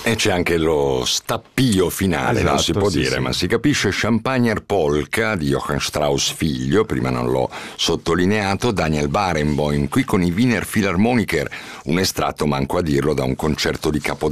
E c'è anche lo stappio finale, Esatto, non si può sì, dire, sì. ma si capisce. Champagner Polka di Johann Strauss figlio, prima non l'ho sottolineato, Daniel Barenboim, qui con i Wiener Philharmoniker, un estratto, manco a dirlo, da un concerto di Capodanno